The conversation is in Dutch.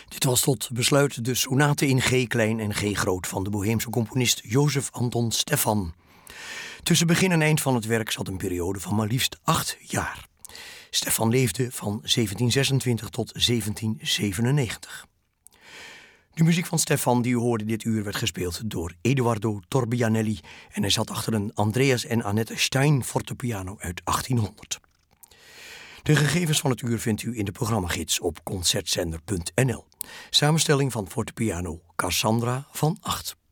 Dit was tot besluit de sonate in G klein en G groot van de Boheemse componist Jozef Anton Stephan. Tussen begin en eind van het werk zat een periode van maar liefst 8 jaar. Stephan leefde van 1726 tot 1797. De muziek van Stephan die u hoorde dit uur werd gespeeld door Eduardo Torbianelli en hij zat achter een Andreas en Annette Stein fortepiano uit 1800. De gegevens van het uur vindt u in de programmagids op concertzender.nl. Samenstelling van fortepiano Cassandra van Acht.